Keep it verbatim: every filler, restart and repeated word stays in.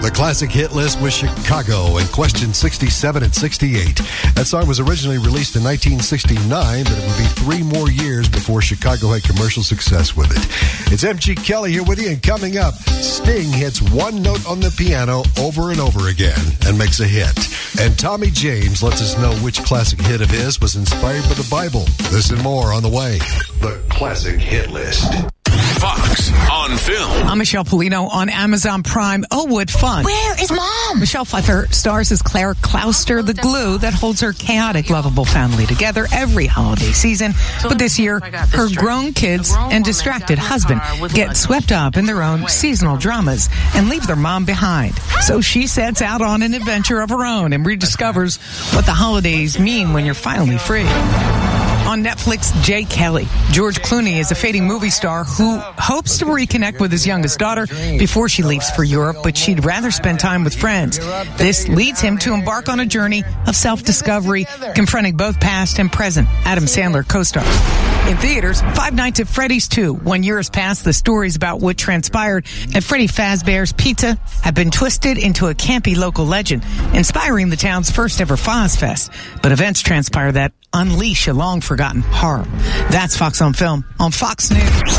The classic hit list was Chicago in question sixty-seven and sixty-eight. That song was originally released in nineteen sixty-nine, but it would be three more years before Chicago had commercial success with it. It's M G Kelly here with you, and coming up, Sting hits one note on the piano over and over again and makes a hit. And Tommy James lets us know which classic hit of his was inspired by the Bible. This and more on the way. The classic hit list. Fox on Film. I'm Michelle Polino on Amazon Prime. Oh, what fun. Where is Mom? Michelle Pfeiffer stars as Claire Clouster, the glue that holds her chaotic, lovable family together every holiday season. But this year, her grown kids and distracted husband get swept up in their own seasonal dramas and leave their mom behind. So she sets out on an adventure of her own and rediscovers what the holidays mean when you're finally free. On Netflix, Jay Kelly. George Clooney is a fading movie star who hopes to reconnect with his youngest daughter before she leaves for Europe, but she'd rather spend time with friends. This leads him to embark on a journey of self-discovery, confronting both past and present Adam Sandler co-stars. In theaters, Five Nights at Freddy's two. One year has passed. The stories about what transpired at Freddy Fazbear's Pizza have been twisted into a campy local legend, inspiring the town's first ever Foz Fest. But events transpire that unleash a long-forgotten horror. That's Fox on Film on Fox News.